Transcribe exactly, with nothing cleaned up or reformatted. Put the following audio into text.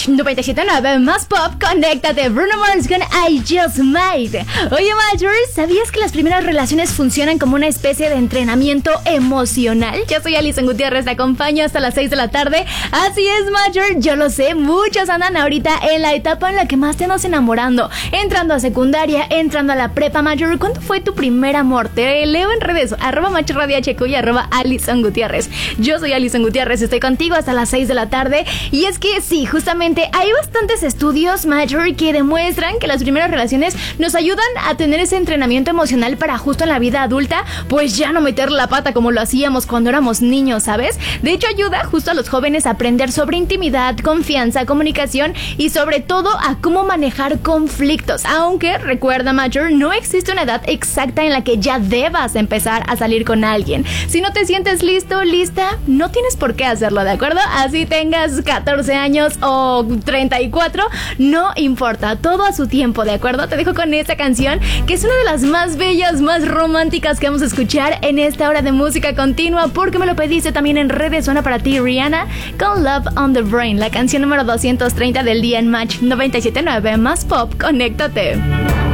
Match noventa y siete punto nueve más pop, conéctate. Bruno Mars con I Just Might. Oye, Major, ¿sabías que las primeras relaciones funcionan como una especie de entrenamiento emocional? Yo soy Alison Gutiérrez, te acompaño hasta las seis de la tarde. Así es, Major, yo lo sé, muchos andan ahorita en la etapa en la que más te andas enamorando, entrando a secundaria, entrando a la prepa. Major, ¿cuándo fue tu primer amor? Te leo en redes, arroba Macho Radio H Q y arroba Alison Gutiérrez. Yo soy Alison Gutiérrez, estoy contigo hasta las seis de la tarde. Y es que sí, justamente hay bastantes estudios, Major, que demuestran que las primeras relaciones nos ayudan a tener ese entrenamiento emocional para justo en la vida adulta, pues ya no meter la pata como lo hacíamos cuando éramos niños, ¿sabes? De hecho, ayuda justo a los jóvenes a aprender sobre intimidad, confianza, comunicación y sobre todo a cómo manejar conflictos. Aunque, recuerda, Major, no existe una edad exacta en la que ya debas empezar a salir con alguien. Si no te sientes listo, lista, no tienes por qué hacerlo, ¿de acuerdo? Así tengas catorce años o treinta y cuatro, no importa, todo a su tiempo, ¿de acuerdo? Te dejo con esta canción que es una de las más bellas, más románticas que vamos a escuchar en esta hora de música continua, porque me lo pediste también en redes. Suena para ti Rihanna con Love on the Brain, la canción número doscientos treinta del día en Match noventa y siete punto nueve más pop, conéctate.